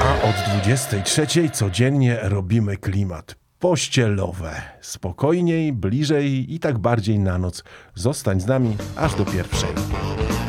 A od 23 codziennie robimy klimat pościelowe. Spokojniej, bliżej i tak bardziej na noc. Zostań z nami aż do 1.